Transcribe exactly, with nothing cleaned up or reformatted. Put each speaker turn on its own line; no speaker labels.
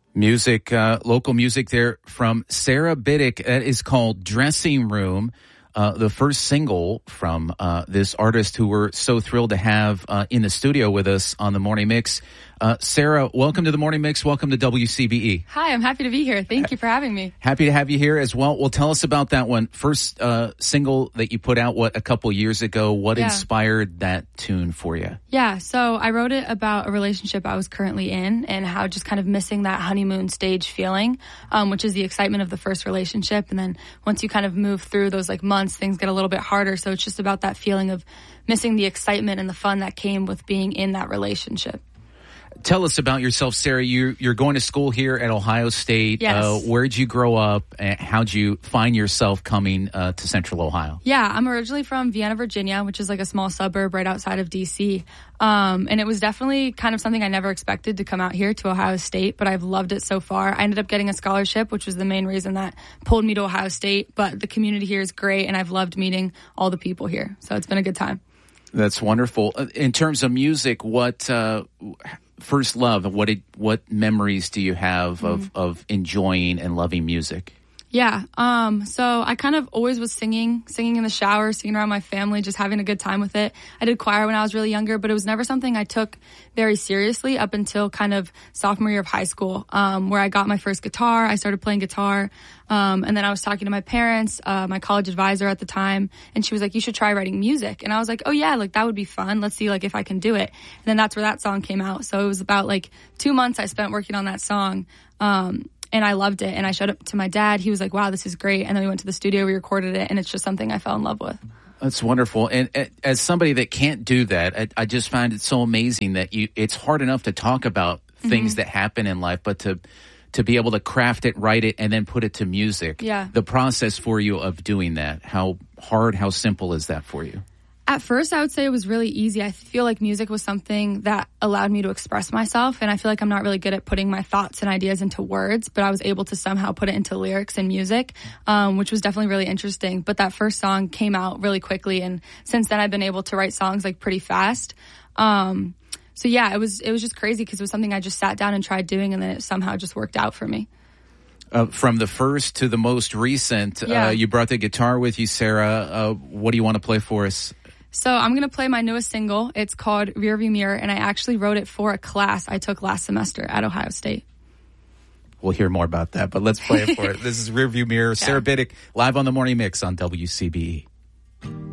Music, uh, local music there from Sarah Biddick. That is called Dressing Room, uh, the first single from uh, this artist who we're so thrilled to have uh, in the studio with us on the Morning Mix. Uh, Sarah, welcome to the Morning Mix. Welcome to W C B E.
Hi, I'm happy to be here. Thank you for having me.
Happy to have you here as well. Well, tell us about that one. First uh, single that you put out, what, a couple years ago. What
Yeah.
inspired that tune for you?
Yeah, so I wrote it about a relationship I was currently in and how just kind of missing that honeymoon stage feeling, um, which is the excitement of the first relationship. And then once you kind of move through those like months, things get a little bit harder. So it's just about that feeling of missing the excitement and the fun that came with being in that relationship.
Tell us about yourself, Sarah. You, you're going to school here at Ohio State.
Yes.
Uh, where'd you grow up? And how'd you find yourself coming uh, to Central Ohio?
Yeah, I'm originally from Vienna, Virginia, which is like a small suburb right outside of D C. Um, and it was definitely kind of something I never expected to come out here to Ohio State, but I've loved it so far. I ended up getting a scholarship, which was the main reason that pulled me to Ohio State. But the community here is great, and I've loved meeting all the people here. So it's been a good time.
That's wonderful. In terms of music, what uh, first love? What did, what memories do you have of, mm-hmm. of enjoying and loving music?
Yeah. Um, so I kind of always was singing, singing in the shower, singing around my family, just having a good time with it. I did choir when I was really younger, but it was never something I took very seriously up until kind of sophomore year of high school, um, where I got my first guitar. I started playing guitar. Um, and then I was talking to my parents, uh, my college advisor at the time, and she was like, you should try writing music. And I was like, oh yeah, like that would be fun. Let's see like if I can do it. And then that's where that song came out. So it was about like two months I spent working on that song. Um, And I loved it. And I showed it to my dad. He was like, wow, this is great. And then we went to the studio, we recorded it, and it's just something I fell in love with.
That's wonderful. And uh, as somebody that can't do that, I, I just find it so amazing that you, it's hard enough to talk about things mm-hmm. that happen in life, but to, to be able to craft it, write it, and then put it to music.
Yeah.
The process for you of doing that, how hard, how simple is that for you?
At first, I would say it was really easy. I feel like music was something that allowed me to express myself, and I feel like I'm not really good at putting my thoughts and ideas into words, but I was able to somehow put it into lyrics and music, um, which was definitely really interesting. But that first song came out really quickly, and since then I've been able to write songs like pretty fast. Um, so yeah, it was it was just crazy because it was something I just sat down and tried doing, and then it somehow just worked out for me.
Uh, from the first to the most recent,
yeah.
uh, you brought the guitar with you, Sarah. Uh, what do you want to play for us?
So I'm going to play my newest single. It's called Rearview Mirror, and I actually wrote it for a class I took last semester at Ohio State.
We'll hear more about that, but let's play it for it. This is Rearview Mirror. Yeah. Sarah Biddick, live on the Morning Mix on W C B E.